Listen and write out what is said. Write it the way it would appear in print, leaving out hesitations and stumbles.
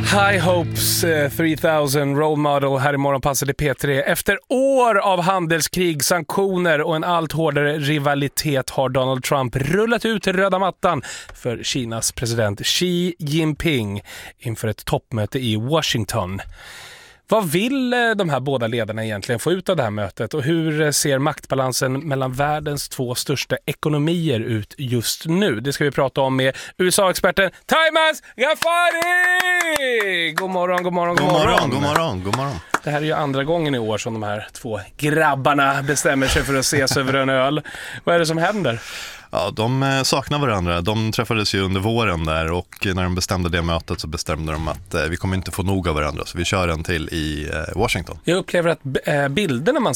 High Hopes 3000 Role Model här i Morgonpasset i P3. Efter år av handelskrig, sanktioner och en allt hårdare rivalitet har Donald Trump rullat ut röda mattan för Kinas president Xi Jinping inför ett toppmöte i Washington. Vad vill de här båda ledarna egentligen få ut av det här mötet och hur ser maktbalansen mellan världens två största ekonomier ut just nu? Det ska vi prata om med USA-experten Taimas Ghaffari! God morgon, god morgon, god morgon. God morgon, god morgon. Det här är ju andra gången i år som de här två grabbarna bestämmer sig för att ses över en öl. Vad är det som händer? Ja, de saknar varandra. De träffades ju under våren där och när de bestämde det mötet så bestämde de att vi kommer inte få nog av varandra så vi kör en till i Washington. Jag upplever att bilderna man